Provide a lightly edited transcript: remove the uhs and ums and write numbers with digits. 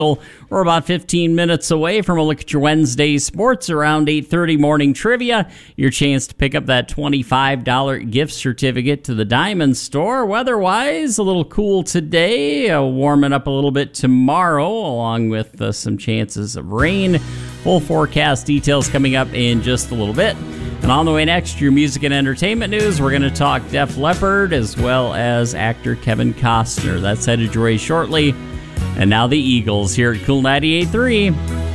We're about 15 minutes away from a look at your Wednesday sports around 8:30 morning trivia. Your chance to pick up that $25 gift certificate to the Diamond Store. Weather-wise, a little cool today, warming up a little bit tomorrow, along with some chances of rain. Full forecast details coming up in just a little bit. And on the way next, your music and entertainment news. We're going to talk Def Leppard as well as actor Kevin Costner. That's headed your way shortly. And now the Eagles here at Cool 98.3.